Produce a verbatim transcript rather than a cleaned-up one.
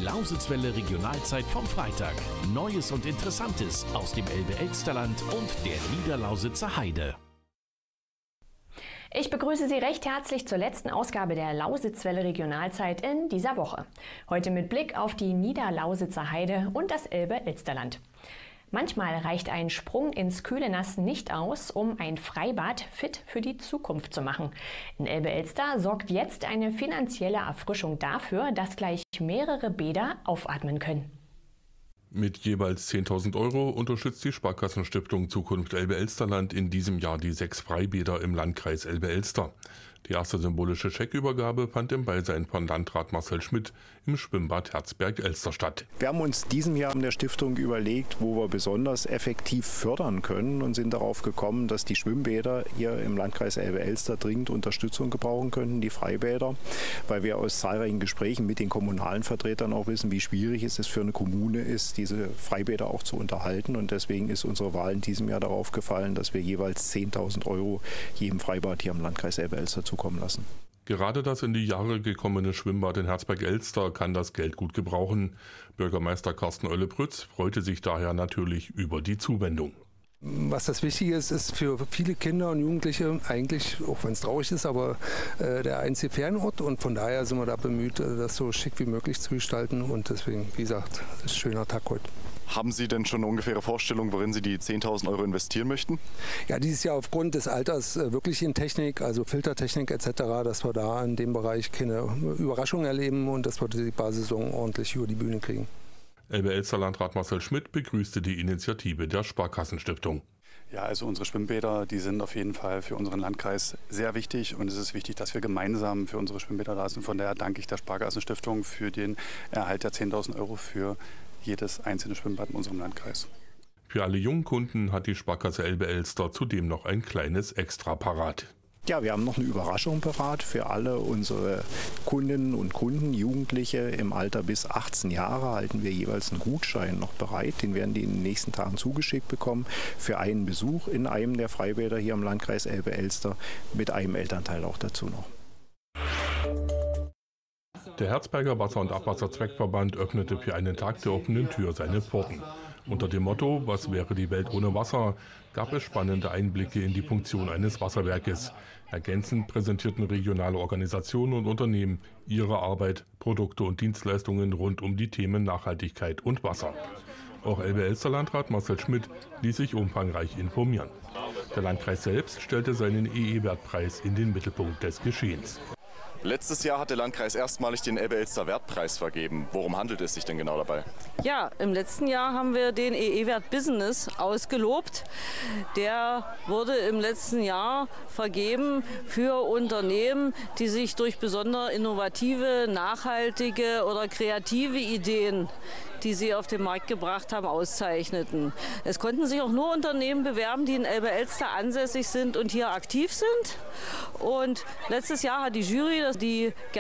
Lausitzwelle Regionalzeit vom Freitag. Neues und Interessantes aus dem Elbe-Elsterland und der Niederlausitzer Heide. Ich begrüße Sie recht herzlich zur letzten Ausgabe der Lausitzwelle Regionalzeit in dieser Woche. Heute mit Blick auf die Niederlausitzer Heide und das Elbe-Elsterland. Manchmal reicht ein Sprung ins kühle Nass nicht aus, um ein Freibad fit für die Zukunft zu machen. In Elbe-Elster sorgt jetzt eine finanzielle Erfrischung dafür, dass gleich mehrere Bäder aufatmen können. Mit jeweils zehntausend Euro unterstützt die Sparkassenstiftung Zukunft Elbe-Elsterland in diesem Jahr die sechs Freibäder im Landkreis Elbe-Elster. Die erste symbolische Scheckübergabe fand im Beisein von Landrat Marcel Schmidt im Schwimmbad Herzberg-Elster statt. Wir haben uns diesem Jahr in der Stiftung überlegt, wo wir besonders effektiv fördern können und sind darauf gekommen, dass die Schwimmbäder hier im Landkreis Elbe-Elster dringend Unterstützung gebrauchen könnten, die Freibäder, weil wir aus zahlreichen Gesprächen mit den kommunalen Vertretern auch wissen, wie schwierig es für eine Kommune ist, diese Freibäder auch zu unterhalten. Und deswegen ist unsere Wahl in diesem Jahr darauf gefallen, dass wir jeweils zehntausend Euro jedem Freibad hier im Landkreis Elbe-Elster zukommen lassen. Gerade das in die Jahre gekommene Schwimmbad in Herzberg-Elster kann das Geld gut gebrauchen. Bürgermeister Carsten Oelle-Prütz freute sich daher natürlich über die Zuwendung. Was das Wichtige ist, ist für viele Kinder und Jugendliche eigentlich, auch wenn es traurig ist, aber äh, der einzige Fernort. Und von daher sind wir da bemüht, das so schick wie möglich zu gestalten. Und deswegen, wie gesagt, ist ein schöner Tag heute. Haben Sie denn schon eine ungefähre Vorstellung, worin Sie die zehntausend Euro investieren möchten? Ja, dieses Jahr aufgrund des Alters äh, wirklich in Technik, also Filtertechnik et cetera, dass wir da in dem Bereich keine Überraschung erleben und dass wir die Barsaison ordentlich über die Bühne kriegen. Elbe-Elster-Landrat Marcel Schmidt begrüßte die Initiative der Sparkassenstiftung. Ja, also unsere Schwimmbäder, die sind auf jeden Fall für unseren Landkreis sehr wichtig und es ist wichtig, dass wir gemeinsam für unsere Schwimmbäder da sind. Von daher danke ich der Sparkassenstiftung für den Erhalt der zehntausend Euro für jedes einzelne Schwimmbad in unserem Landkreis. Für alle jungen Kunden hat die Sparkasse Elbe-Elster zudem noch ein kleines Extra parat. Ja, wir haben noch eine Überraschung parat für alle unsere Kundinnen und Kunden, Jugendliche im Alter bis achtzehn Jahre halten wir jeweils einen Gutschein noch bereit. Den werden die in den nächsten Tagen zugeschickt bekommen für einen Besuch in einem der Freibäder hier im Landkreis Elbe-Elster mit einem Elternteil auch dazu noch. Der Herzberger Wasser- und Abwasserzweckverband öffnete für einen Tag der offenen Tür seine Pforten. Unter dem Motto „Was wäre die Welt ohne Wasser?" gab es spannende Einblicke in die Funktion eines Wasserwerkes. Ergänzend präsentierten regionale Organisationen und Unternehmen ihre Arbeit, Produkte und Dienstleistungen rund um die Themen Nachhaltigkeit und Wasser. Auch Elbe-Elster-Landrat Marcel Schmidt ließ sich umfangreich informieren. Der Landkreis selbst stellte seinen E E-Wertpreis in den Mittelpunkt des Geschehens. Letztes Jahr hat der Landkreis erstmalig den Elbe-Elster Wertpreis vergeben. Worum handelt es sich denn genau dabei? Ja, im letzten Jahr haben wir den E E-Wert Business ausgelobt. Der wurde im letzten Jahr vergeben für Unternehmen, die sich durch besonders innovative, nachhaltige oder kreative Ideen, die sie auf den Markt gebracht haben, auszeichneten. Es konnten sich auch nur Unternehmen bewerben, die in Elbe-Elster ansässig sind und hier aktiv sind. Und letztes Jahr hat die Jury die